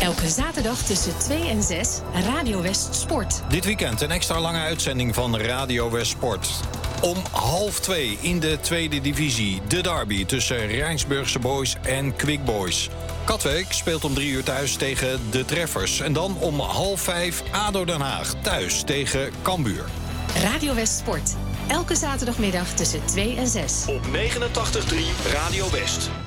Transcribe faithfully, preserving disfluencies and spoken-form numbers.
Elke zaterdag tussen twee en zes, Radio West Sport. Dit weekend een extra lange uitzending van Radio West Sport. Om half twee in de tweede divisie. De derby tussen Rijnsburgse Boys en Quick Boys. Katwijk speelt om drie uur thuis tegen de Treffers. En dan om half vijf ADO Den Haag thuis tegen Cambuur. Radio West Sport. Elke zaterdagmiddag tussen twee en zes. Op negenentachtig komma drie Radio West.